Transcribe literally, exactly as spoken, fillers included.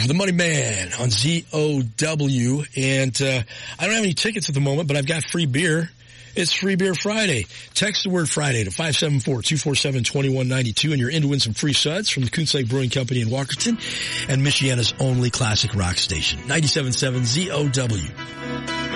the Money Man on Z O W. And uh I don't have any tickets at the moment, but I've got free beer. It's Free Beer Friday. Text the word Friday to five seven four, two four seven, two one nine two, and you're in to win some free suds from the Coons Lake Brewing Company in Walkerton and Michiana's only classic rock station, ninety-seven point seven Z O W.